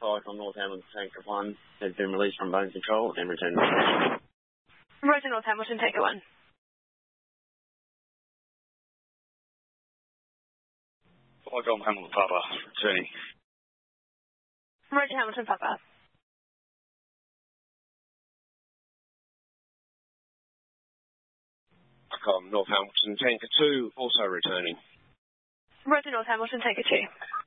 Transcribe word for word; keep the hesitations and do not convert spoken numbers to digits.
Flight on North Hamilton Tanker one has been released from Bone Control and returned. Roger, North Hamilton Tanker one. Flight on Hamilton Papa, returning. Roger, Hamilton Papa. Com, North Hamilton Tanker two, also returning. Roger, North Hamilton Tanker two.